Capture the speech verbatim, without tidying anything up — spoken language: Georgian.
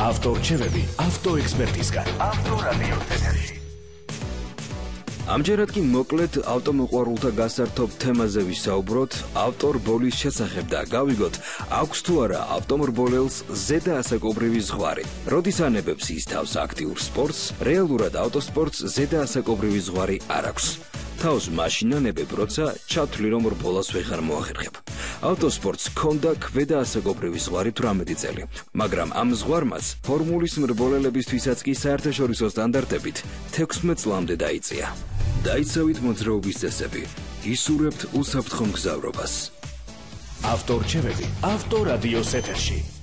ავტორჩევები ავტოექსპერტისგან. ავტორადიო ეთერში. ამჯერად კი მოკლედ ავტომოყვარულთა გასართობ თემაზე ვისაუბროთ ავტორ ბოლის შესახებ და გავიგოთ, აქვს თუ არა ავტომობილელს ზედა ასაკობრივი ზღვარი. როდის ანებებს ის თავს აქტიურ სპორტს, რეალურად ავტოსპორტს ზედა ასაკობრივი ზღვარი არ აქვს. თავს მაშინ ანებებ, როცა ჩათვლი რომ რბოლას ვეღარ მოახერხებ. ავტოსპორტს ჰქონდა ქვედა ასაკობრივი ზღვარი თვრამეტი წელი, მაგრამ ამ ზღვარმაც ფორმულის მრბოლელებისთვისაც კი საერთაშორისო სტანდარტებით თექვსმეტ წლამდე დაიწია. დაიცავით მოძრაობის წესები, ისურვებთ უსაფრთხო მგზავრობას. ავტორჩევები ავტორადიოს ეთერში.